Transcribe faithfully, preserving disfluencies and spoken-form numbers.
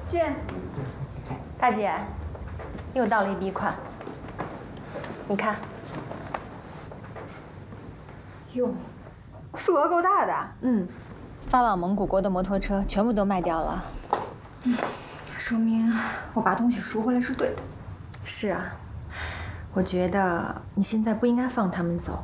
俊， 大姐，又到了一笔款，你看。 哟，数额够大的。 嗯，发往蒙古国的摩托车全部都卖掉了。 嗯，说明我把东西赎回来是对的。 是啊，我觉得你现在不应该放他们走。